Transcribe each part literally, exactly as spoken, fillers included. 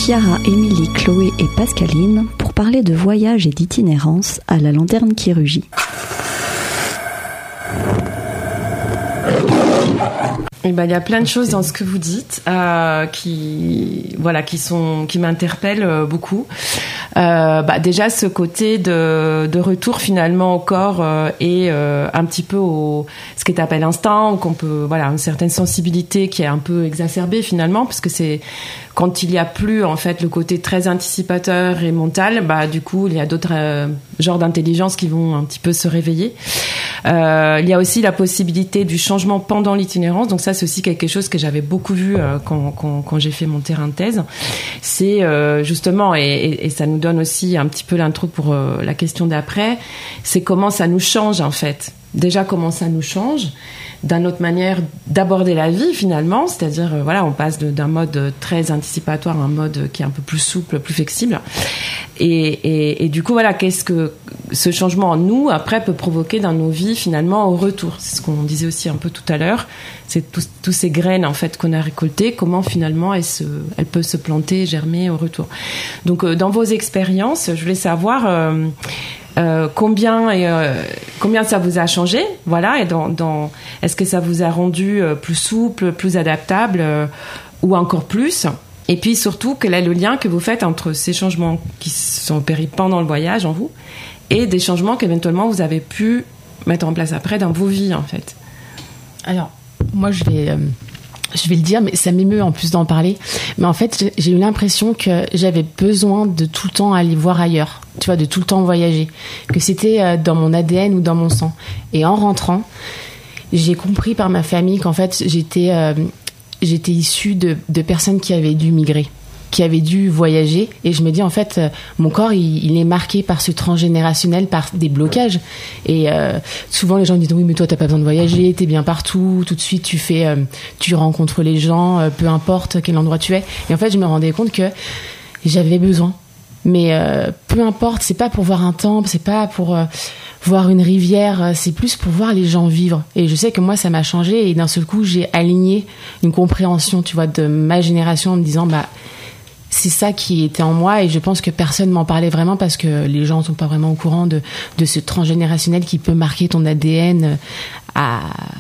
Chiara, Émilie, Chloé et Pascaline pour parler de voyage et d'itinérance à la Lanterne qui rugit. Eh ben, il y a plein de choses dans ce que vous dites euh, qui, voilà, qui sont, qui m'interpellent euh, beaucoup. Euh, bah, déjà, ce côté de, de retour finalement au corps euh, et euh, un petit peu au ce que tu appelles instinct, ou qu'on peut, voilà, une certaine sensibilité qui est un peu exacerbée finalement, parce que c'est quand il y a plus en fait le côté très anticipateur et mental, bah du coup il y a d'autres euh, genres d'intelligence qui vont un petit peu se réveiller. Euh, il y a aussi la possibilité du changement pendant l'itinérance, donc ça c'est aussi quelque chose que j'avais beaucoup vu euh, quand, quand, quand j'ai fait mon terrain de thèse. C'est euh, justement, et, et, et ça nous donne aussi un petit peu l'intro pour euh, la question d'après, c'est comment ça nous change en fait. Déjà comment ça nous change d'une autre manière d'aborder la vie finalement, c'est-à-dire euh, voilà, on passe de, d'un mode très anticipatoire à un mode qui est un peu plus souple, plus flexible, et, et, et du coup voilà, qu'est-ce que ce changement en nous après peut provoquer dans nos vies finalement au retour. C'est ce qu'on disait aussi un peu tout à l'heure, c'est tous, tous ces graines en fait qu'on a récoltées, comment finalement elles, se, elles peuvent se planter, germer au retour. Donc euh, dans vos expériences, je voulais savoir euh, Euh, combien et euh, combien ça vous a changé, voilà, et dans, dans est-ce que ça vous a rendu euh, plus souple, plus adaptable euh, ou encore plus, et puis surtout quel est le lien que vous faites entre ces changements qui sont opérés pendant le voyage en vous et des changements qu'éventuellement vous avez pu mettre en place après dans vos vies en fait. Alors moi je vais euh... je vais le dire, mais ça m'émeut en plus d'en parler. Mais en fait, j'ai eu l'impression que j'avais besoin de tout le temps aller voir ailleurs, tu vois, de tout le temps voyager, que c'était dans mon A D N ou dans mon sang. Et en rentrant, j'ai compris par ma famille qu'en fait, j'étais, euh, j'étais issue de, de personnes qui avaient dû migrer, qui avaient dû voyager, et je me dis en fait euh, mon corps il, il est marqué par ce transgénérationnel, par des blocages, et euh, souvent les gens me disent oui mais toi t'as pas besoin de voyager, t'es bien partout, tout de suite tu fais euh, tu rencontres les gens, euh, peu importe quel endroit tu es, et en fait je me rendais compte que j'avais besoin, mais euh, peu importe, c'est pas pour voir un temple, c'est pas pour euh, voir une rivière, c'est plus pour voir les gens vivre. Et je sais que moi ça m'a changé, et d'un seul coup j'ai aligné une compréhension, tu vois, de ma génération en me disant bah c'est ça qui était en moi, et je pense que personne m'en parlait vraiment parce que les gens sont pas vraiment au courant de, de ce transgénérationnel qui peut marquer ton A D N à,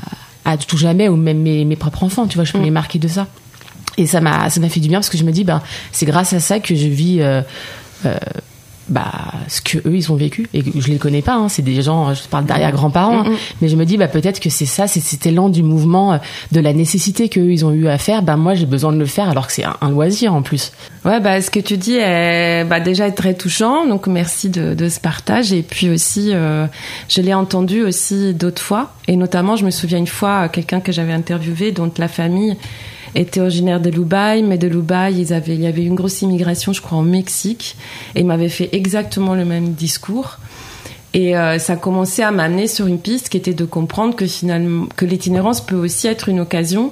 à tout jamais, ou même mes, mes propres enfants, tu vois, je peux mmh. les marquer de ça. Et ça m'a, ça m'a fait du bien parce que je me dis, ben, c'est grâce à ça que je vis, euh, euh, bah, ce que eux ils ont vécu, et je les connais pas, hein, c'est des gens, je parle d'arrière-grands-parents, mmh. mais je me dis bah peut-être que c'est ça, c'est cet élan du mouvement, de la nécessité qu'eux ils ont eu à faire, bah moi j'ai besoin de le faire alors que c'est un, un loisir en plus. Ouais, bah ce que tu dis est bah déjà est très touchant, donc merci de, de ce partage, et puis aussi euh, je l'ai entendu aussi d'autres fois, et notamment je me souviens une fois quelqu'un que j'avais interviewé dont la famille était originaire de Lubaï, mais de Lubaï, ils avaient, il y avait eu une grosse immigration, je crois, en Mexique, et ils m'avaient fait exactement le même discours. Et euh, ça commençait à m'amener sur une piste qui était de comprendre que finalement, que l'itinérance peut aussi être une occasion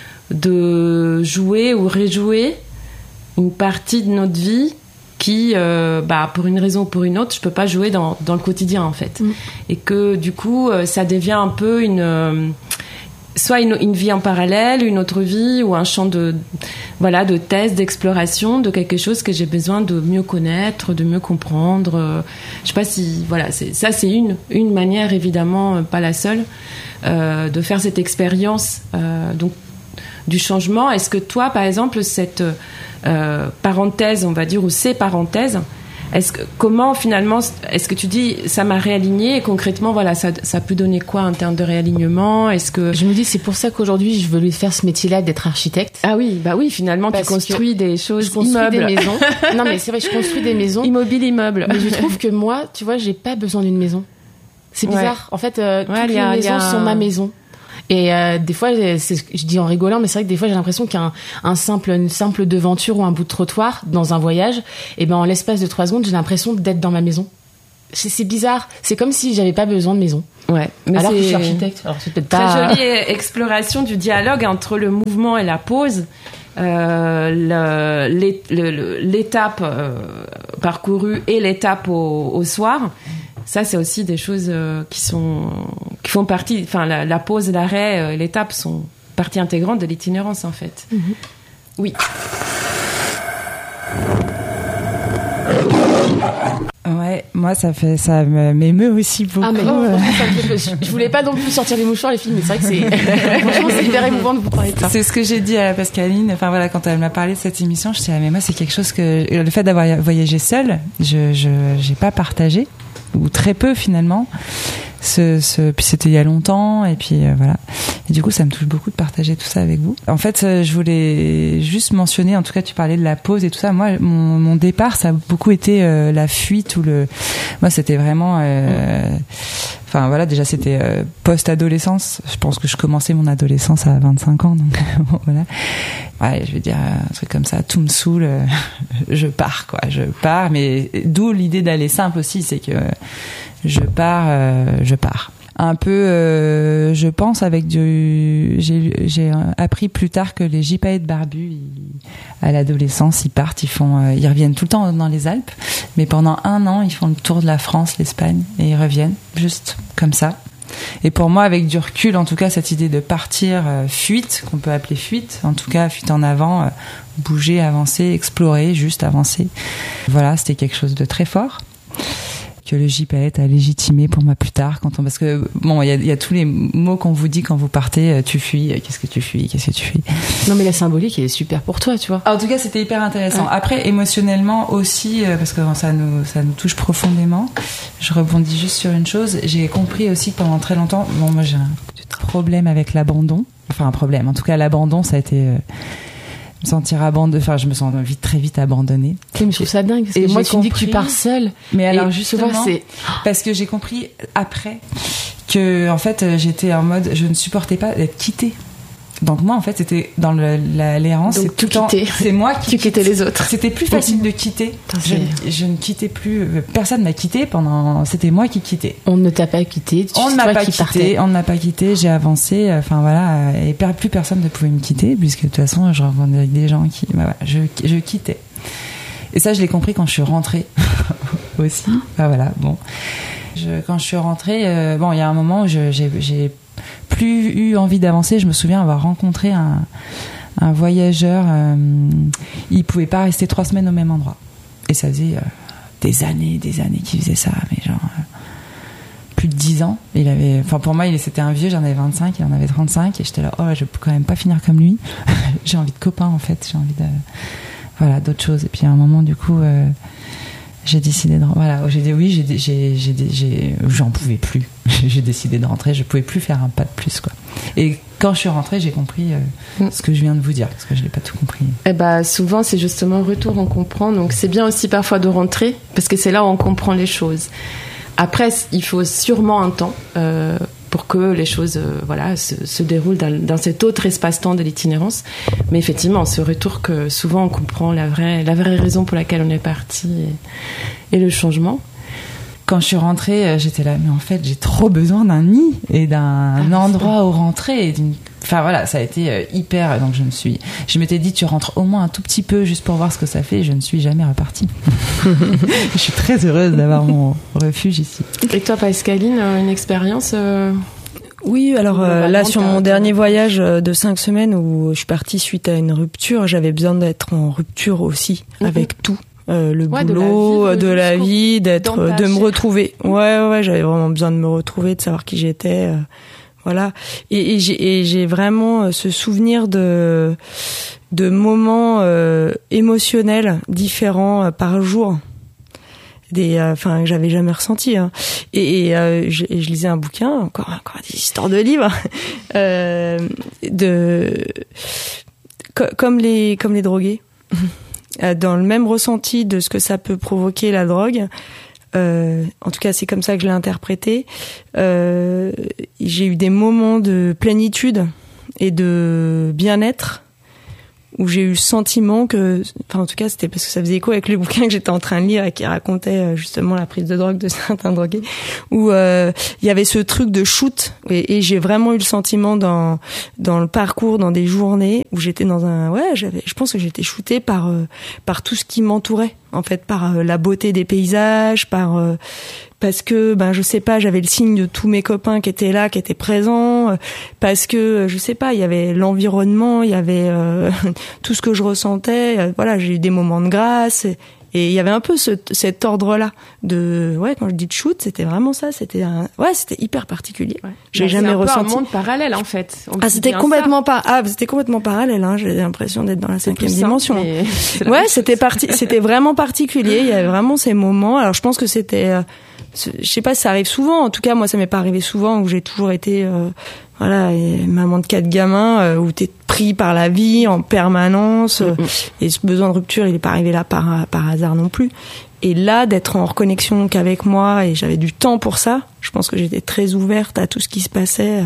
de jouer ou rejouer une partie de notre vie qui, euh, bah, pour une raison ou pour une autre, je peux pas jouer dans, dans le quotidien, en fait. Mmh. Et que, du coup, ça devient un peu une... Euh, soit une, une vie en parallèle, une autre vie, ou un champ de, voilà, de thèse, d'exploration, de quelque chose que j'ai besoin de mieux connaître, de mieux comprendre. Je sais pas si, voilà, c'est, ça c'est une, une manière, évidemment, pas la seule, euh, de faire cette expérience, euh, donc, du changement. Est-ce que toi, par exemple, cette euh, parenthèse, on va dire, ou ces parenthèses, est-ce que, comment finalement, est-ce que tu dis ça m'a réaligné, et concrètement voilà, ça, ça a pu donner quoi en termes de réalignement? Est-ce que je me dis c'est pour ça qu'aujourd'hui je veux faire ce métier-là d'être architecte. Ah oui, bah oui, finalement parce tu construis des choses, je construis immeubles. des maisons. Non mais c'est vrai, je construis des maisons. Immobile, immeuble. Mais je trouve que moi, tu vois, j'ai pas besoin d'une maison. C'est bizarre. Ouais. En fait, euh, ouais, toutes les a, maisons a... sont ma maison. Et euh, des fois, c'est, je dis en rigolant, mais c'est vrai que des fois j'ai l'impression qu'un un simple, une simple devanture ou un bout de trottoir dans un voyage, et ben en l'espace de trois secondes, j'ai l'impression d'être dans ma maison. C'est, c'est bizarre. C'est comme si j'avais pas besoin de maison. Ouais. Mais alors c'est... que je suis architecte. Alors c'est peut-être très pas... jolie exploration du dialogue entre le mouvement et la pause. Euh, le, le, l'étape euh, parcourue et l'étape au, au soir. Ça, c'est aussi des choses euh, qui sont qui font partie. Enfin, la, la pause, l'arrêt, euh, l'étape sont partie intégrante de l'itinérance, en fait. Mmh. Oui. moi, ça fait, ça m'émeut aussi beaucoup. Ah, mais non, euh... ça me fait... je voulais pas non plus sortir les mouchoirs, les filles, mais c'est vrai que c'est, franchement, c'est hyper émouvant de vous parler de ça. C'est ce que j'ai dit à Pascaline. Enfin, voilà, quand elle m'a parlé de cette émission, je me suis dit, ah, mais moi, c'est quelque chose que, le fait d'avoir voyagé seule, je, je, j'ai pas partagé, ou très peu finalement. Ce, ce, puis c'était il y a longtemps, et puis euh, voilà. Et du coup, ça me touche beaucoup de partager tout ça avec vous. En fait, euh, je voulais juste mentionner, en tout cas, tu parlais de la pause et tout ça. Moi, mon, mon départ, ça a beaucoup été euh, la fuite ou le. Moi, c'était vraiment. Euh... Enfin voilà, déjà c'était euh, post-adolescence. Je pense que je commençais mon adolescence à vingt-cinq ans, donc voilà. Ouais, je veux dire un truc comme ça, tout me saoule, euh, je pars quoi, je pars. Mais d'où l'idée d'aller simple aussi, c'est que je pars, euh, je pars. Un peu, euh, je pense avec du, j'ai, j'ai appris plus tard que les gypaètes barbus, ils, à l'adolescence, ils partent, ils font, euh, ils reviennent tout le temps dans les Alpes, mais pendant un an, ils font le tour de la France, l'Espagne, et ils reviennent juste comme ça. Et pour moi, avec du recul, en tout cas, cette idée de partir, euh, fuite, qu'on peut appeler fuite, en tout cas, fuite en avant, euh, bouger, avancer, explorer, juste avancer. Voilà, c'était quelque chose de très fort. Que le gypaète a légitimé pour moi plus tard, quand on, parce que bon, il y a, y a tous les mots qu'on vous dit quand vous partez, tu fuis, qu'est-ce que tu fuis, qu'est-ce que tu fuis. Non mais la symbolique, elle est super pour toi, tu vois. En tout cas, c'était hyper intéressant. Ouais. Après, émotionnellement aussi, parce que ça nous, ça nous touche profondément. Je rebondis juste sur une chose. J'ai compris aussi que pendant très longtemps, bon, moi j'ai un problème avec l'abandon. Enfin, un problème. En tout cas, l'abandon, ça a été. Euh, me sentir abandonnée, enfin je me sens vite très vite abandonnée. Mais je trouve ça dingue parce que et moi tu me dis que tu pars seule. Mais alors justement, vois, c'est parce que j'ai compris après que en fait j'étais en mode je ne supportais pas d'être quittée. Donc moi en fait c'était dans le, la, l'errance, c'est tout le temps, c'est moi qui tu quittais les autres. C'était plus facile de quitter. Je, je ne quittais plus, personne m'a quitté pendant, c'était moi qui quittais. On ne t'a pas quitté. On ne m'a pas quitté. Partais. On ne m'a pas quitté. J'ai avancé. Enfin voilà, et plus personne ne pouvait me quitter puisque de toute façon je rencontrais avec des gens qui, bah, voilà, je, je quittais. Et ça je l'ai compris quand je suis rentrée aussi. Bah voilà, bon. Je, quand je suis rentrée, euh, bon il y a un moment où je, j'ai, j'ai plus eu envie d'avancer. Je me souviens avoir rencontré un, un voyageur. Euh, il pouvait pas rester trois semaines au même endroit. Et ça faisait euh, des années, des années qu'il faisait ça, mais genre euh, plus de dix ans. Il avait, enfin pour moi, il c'était un vieux. J'en avais vingt-cinq, il en avait trente-cinq, et j'étais là, oh, je peux quand même pas finir comme lui. J'ai envie de copains en fait. J'ai envie de, voilà, d'autres choses. Et puis à un moment, du coup. Euh, J'ai décidé de voilà, j'ai dit oui, j'ai j'ai j'ai, j'ai j'en pouvais plus. J'ai décidé de rentrer, je pouvais plus faire un pas de plus quoi. Et quand je suis rentrée, j'ai compris euh, ce que je viens de vous dire parce que je l'ai pas tout compris. Eh bah souvent c'est justement retour on comprend, donc c'est bien aussi parfois de rentrer parce que c'est là où on comprend les choses. Après, il faut sûrement un temps euh, pour que les choses euh, voilà, se, se déroulent dans, dans cet autre espace-temps de l'itinérance. Mais effectivement, ce retour que souvent on comprend la vraie, la vraie raison pour laquelle on est parti et, et le changement. Quand je suis rentrée, j'étais là, mais en fait, j'ai trop besoin d'un nid et d'un ah, endroit où rentrer. Et d'une... Enfin voilà, ça a été hyper. Donc je me suis, je m'étais dit, tu rentres au moins un tout petit peu juste pour voir ce que ça fait. Et je ne suis jamais repartie. Je suis très heureuse d'avoir mon refuge ici. Et toi, Pascaline, une expérience euh... Oui, alors euh, là sur mon dernier voyage de cinq semaines où je suis partie suite à une rupture, j'avais besoin d'être en rupture aussi mm-hmm. avec tout. Euh, le ouais, boulot, de la vie, de, la vie d'être, de me retrouver. Ouais, ouais, j'avais vraiment besoin de me retrouver, de savoir qui j'étais. Euh, voilà. Et, et, j'ai, et j'ai vraiment ce souvenir de, de moments euh, émotionnels différents euh, par jour. Des, enfin, euh, que j'avais jamais ressenti. Hein. Et, et, euh, je, et je lisais un bouquin, encore, encore des histoires de livres, euh, de, co- comme les, comme les drogués. Dans le même ressenti de ce que ça peut provoquer la drogue, euh, en tout cas c'est comme ça que je l'ai interprété, euh, j'ai eu des moments de plénitude et de bien-être où j'ai eu le sentiment que, enfin en tout cas c'était parce que ça faisait écho avec le bouquin que j'étais en train de lire et qui racontait justement la prise de drogue de certains drogués, où euh, il y avait ce truc de shoot et, et j'ai vraiment eu le sentiment dans dans le parcours, dans des journées où j'étais dans un, ouais, j'avais, je pense que j'étais shootée par euh, par tout ce qui m'entourait en fait, par euh, la beauté des paysages, par euh, parce que ben je sais pas, j'avais le signe de tous mes copains qui étaient là, qui étaient présents, euh, parce que je sais pas, il y avait l'environnement, il y avait euh, tout ce que je ressentais, euh, voilà, j'ai eu des moments de grâce et, Et il y avait un peu ce, cet ordre-là de, ouais, quand je dis de shoot, c'était vraiment ça. C'était un, ouais, c'était hyper particulier. Ouais. J'ai bah, jamais c'est un ressenti. C'est un monde parallèle, en fait. On ah, c'était complètement par, ah, c'était complètement parallèle, hein. J'ai l'impression d'être dans la cinquième dimension. Simple, ouais, c'était parti, c'était vraiment particulier. Il y avait vraiment ces moments. Alors, je pense que c'était, euh, je sais pas si ça arrive souvent. En tout cas, moi, ça m'est pas arrivé souvent où j'ai toujours été, euh, voilà, et maman de quatre gamins, euh, où t'es pris par la vie en permanence. Euh, mm-hmm. Et ce besoin de rupture, il est pas arrivé là par, par hasard non plus. Et là, d'être en reconnexion qu'avec moi, et j'avais du temps pour ça, je pense que j'étais très ouverte à tout ce qui se passait.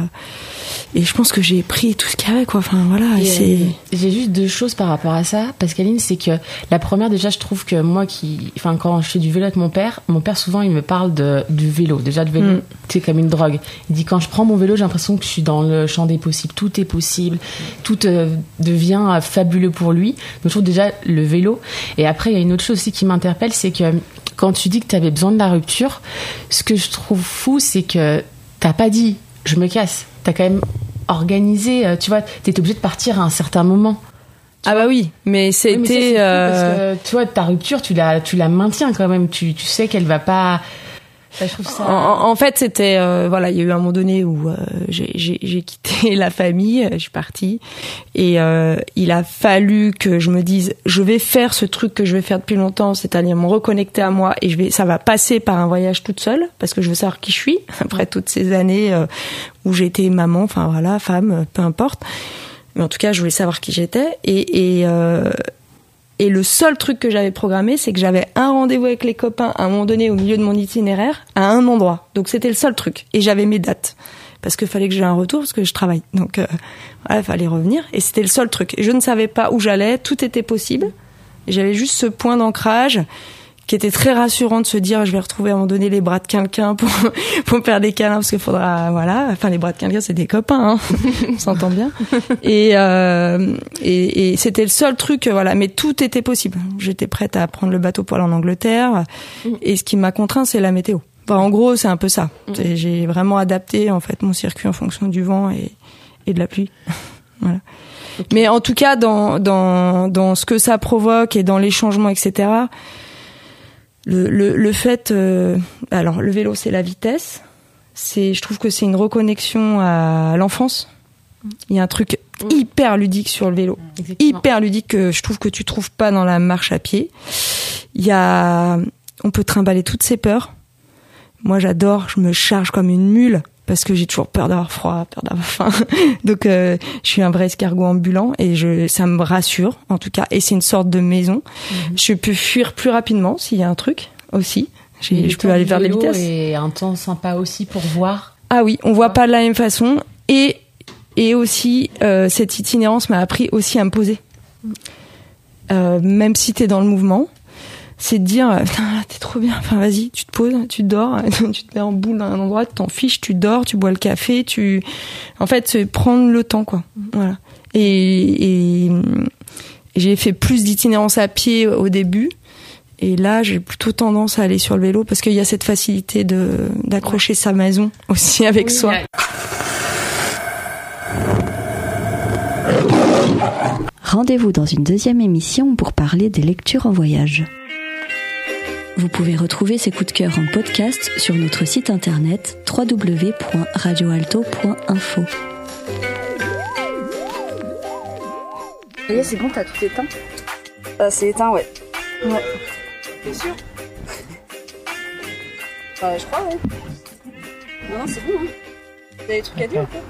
Et je pense que j'ai pris tout ce qu'il y avait, quoi. Enfin, voilà. Et c'est... J'ai juste deux choses par rapport à ça, Pascaline, c'est que la première, déjà, je trouve que moi qui, enfin, quand je fais du vélo avec mon père, mon père, souvent, il me parle de, du vélo. Déjà, le vélo, mm. c'est comme une drogue. Il dit, quand je prends mon vélo, j'ai l'impression que je suis dans le champ des possibles. Tout est possible. Tout euh, devient fabuleux pour lui. Donc, je trouve déjà le vélo. Et après, il y a une autre chose aussi qui m'interpelle, c'est que quand tu dis que tu avais besoin de la rupture, ce que je trouve fou, c'est que t'as pas dit « je me casse ». T'as quand même organisé, tu vois, t'étais obligée de partir à un certain moment. Ah bah oui, mais c'était... Oui, mais ça, euh... parce que, tu vois, ta rupture, tu la, tu la maintiens quand même. Tu, tu sais qu'elle va pas... Bah, je trouve ça... en, en fait, c'était... Euh, voilà, il y a eu un moment donné où euh, j'ai, j'ai, j'ai quitté la famille, je suis partie. Et euh, il a fallu que je me dise, je vais faire ce truc que je vais faire depuis longtemps, c'est-à-dire me reconnecter à moi. Et je vais, ça va passer par un voyage toute seule, parce que je veux savoir qui je suis, après toutes ces années euh, où j'ai été maman, enfin voilà, femme, peu importe. Mais en tout cas, je voulais savoir qui j'étais. Et... et euh, Et le seul truc que j'avais programmé, c'est que j'avais un rendez-vous avec les copains à un moment donné au milieu de mon itinéraire, à un endroit. Donc c'était le seul truc. Et j'avais mes dates. Parce qu'il fallait que j'ai un retour, parce que je travaille. Donc euh, voilà, il fallait revenir. Et c'était le seul truc. Et je ne savais pas où j'allais, tout était possible. Et j'avais juste ce point d'ancrage qui était très rassurant de se dire je vais retrouver à un moment donné les bras de quelqu'un pour pour me faire des câlins parce qu'il faudra voilà enfin les bras de quelqu'un c'est des copains hein. On s'entend bien et, euh, et et c'était le seul truc voilà mais tout était possible. J'étais prête à prendre le bateau pour aller en Angleterre et ce qui m'a contraint c'est la météo. Enfin, en gros c'est un peu ça. C'est, j'ai vraiment adapté en fait mon circuit en fonction du vent et et de la pluie. Voilà. Okay. Mais en tout cas dans dans dans ce que ça provoque et dans les changements et cetera. Le, le, le fait, euh, alors le vélo c'est la vitesse, c'est, je trouve que c'est une reconnexion à l'enfance. Il y a un truc mmh. hyper ludique sur le vélo, Exactement. hyper ludique que je trouve que tu trouves pas dans la marche à pied. Il y a, on peut trimballer toutes ses peurs. Moi j'adore, je me charge comme une mule parce que j'ai toujours peur d'avoir froid, peur d'avoir faim. Donc euh, je suis un vrai escargot ambulant et je, ça me rassure en tout cas. Et c'est une sorte de maison. Mmh. Je peux fuir plus rapidement s'il y a un truc aussi. J'ai, je peux aller vers les vitesses. Et un temps sympa aussi pour voir. Ah oui, on voit pas de la même façon. Et et aussi euh, cette itinérance m'a appris aussi à me poser. Euh, même si t'es dans le mouvement. C'est de dire putain là t'es trop bien, enfin vas-y tu te poses, tu dors, tu te mets en boule dans un endroit, tu t'en fiches, tu dors, tu bois le café, tu en fait c'est prendre le temps quoi. Voilà. Et, et j'ai fait plus d'itinérance à pied au début et là j'ai plutôt tendance à aller sur le vélo parce qu'il y a cette facilité de d'accrocher sa maison aussi avec oui, soi. Rendez-vous dans une deuxième émission pour parler des lectures en voyage. Vous pouvez retrouver ces coups de cœur en podcast sur notre site internet w w w point radio alto point info. Ça y est, c'est bon, t'as tout éteint ? euh, C'est éteint, ouais. Ouais. T'es sûr ? Bah, je crois, ouais. Non, non, c'est bon, hein. T'as des trucs à dire ou pas ?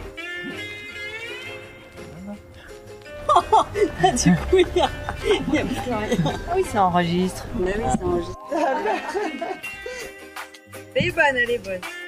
Du coup, il n'y a, a plus rien. Ah oui, ça enregistre. Bah oui, ça enregistre. Elle est bonne, elle est bonne.